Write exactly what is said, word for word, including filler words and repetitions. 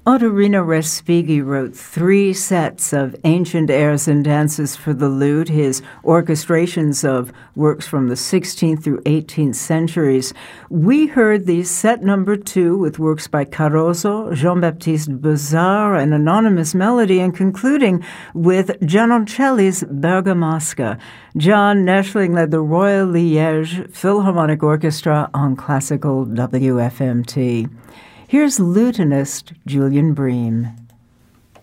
Ottorino Respighi wrote three sets of ancient airs and dances for the lute, his orchestrations of works from the sixteenth through eighteenth centuries. We heard the set number two with works by Caroso, Jean-Baptiste Beuzard, an anonymous melody, and concluding with Giannoncelli's Bergamasca. John Neschling led the Royal Liège Philharmonic Orchestra on classical W F M T. Here's lutenist Julian Bream.